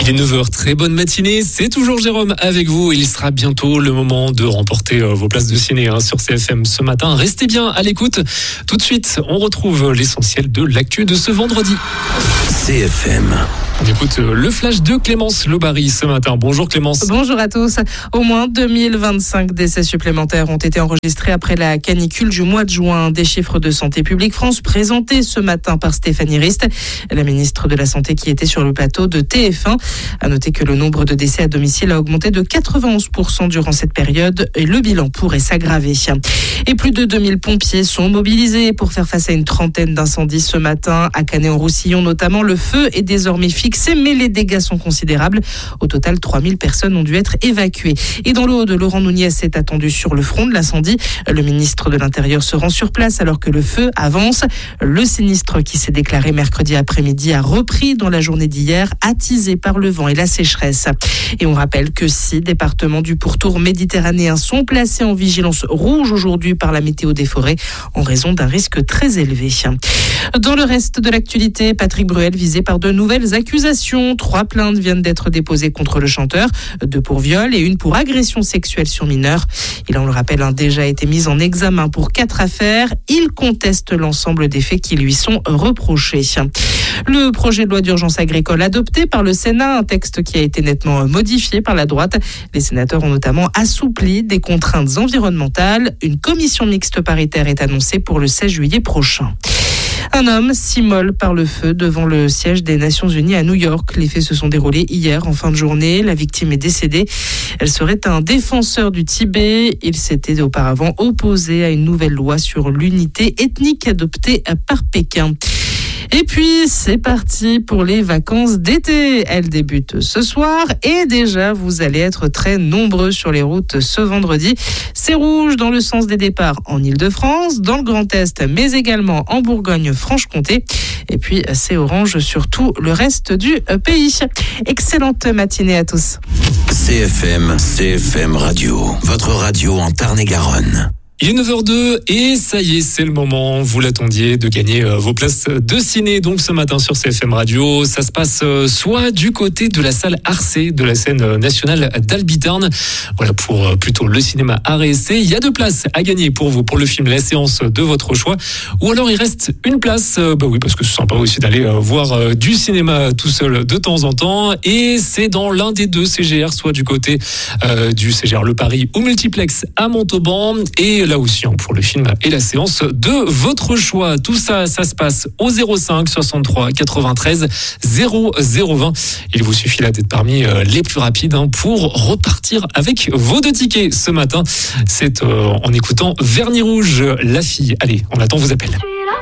Il est 9h, très bonne matinée, c'est toujours Jérôme avec vous. Il sera bientôt le moment de remporter vos places de ciné sur CFM ce matin. Restez bien à l'écoute. Tout de suite, on retrouve l'essentiel de l'actu de ce vendredi. CFM. On écoute le flash de Clémence Lobary ce matin. Bonjour Clémence. Bonjour à tous. Au moins 2025 décès supplémentaires ont été enregistrés après la canicule du mois de juin. Des chiffres de Santé publique France présentés ce matin par Stéphanie Rist, la ministre de la Santé qui était sur le plateau de TF1. À noter que le nombre de décès à domicile a augmenté de 91% durant cette période et le bilan pourrait s'aggraver. Et plus de 2000 pompiers sont mobilisés pour faire face à une trentaine d'incendies ce matin. À Canet-en-Roussillon notamment, le feu est désormais fixé, mais les dégâts sont considérables. Au total, 3000 personnes ont dû être évacuées. Et dans le Haut de Laurent Nunez est attendu sur le front de l'incendie. Le ministre de l'Intérieur se rend sur place alors que le feu avance. Le sinistre qui s'est déclaré mercredi après-midi a repris dans la journée d'hier, attisé par le vent et la sécheresse. Et on rappelle que 6 départements du pourtour méditerranéen sont placés en vigilance rouge aujourd'hui par la météo des forêts en raison d'un risque très élevé. Dans le reste de l'actualité, Patrick Bruel visé par de nouvelles accusations. 3 plaintes viennent d'être déposées contre le chanteur, 2 pour viol et 1 pour agression sexuelle sur mineur. Il, on le rappelle, a déjà été mis en examen pour 4 affaires. Il conteste l'ensemble des faits qui lui sont reprochés. Le projet de loi d'urgence agricole adopté par le Sénat, un texte qui a été nettement modifié par la droite. Les sénateurs ont notamment assoupli des contraintes environnementales. Une commission mixte paritaire est annoncée pour le 16 juillet prochain. Un homme s'immole par le feu devant le siège des Nations Unies à New York. Les faits se sont déroulés hier en fin de journée. La victime est décédée. Elle serait un défenseur du Tibet. Il s'était auparavant opposé à une nouvelle loi sur l'unité ethnique adoptée par Pékin. Et puis, c'est parti pour les vacances d'été. Elles débutent ce soir et déjà, vous allez être très nombreux sur les routes ce vendredi. C'est rouge dans le sens des départs en Île-de-France, dans le Grand Est, mais également en Bourgogne-Franche-Comté. Et puis, c'est orange sur tout le reste du pays. Excellente matinée à tous. CFM Radio, votre radio en Tarn-et-Garonne. Il est 9h02 et ça y est, c'est le moment, vous l'attendiez, de gagner vos places de ciné. Donc ce matin sur CFM Radio, ça se passe soit du côté de la salle Arcé de la scène nationale d'Albitarn. Voilà pour plutôt le cinéma ARC. Il y a 2 places à gagner pour vous, pour le film La Séance de votre choix. Ou alors il reste une place, oui, parce que c'est sympa aussi d'aller voir du cinéma tout seul de temps en temps. Et c'est dans l'un des 2 CGR, soit du côté du CGR Le Paris ou Multiplex à Montauban. Et là aussi pour le film et la séance de votre choix. Tout ça, ça se passe au 05 63 93 0020. Il vous suffit là d'être parmi les plus rapides pour repartir avec vos 2 tickets ce matin. C'est en écoutant Vernis Rouge, La Fille. Allez, on attend vos appels.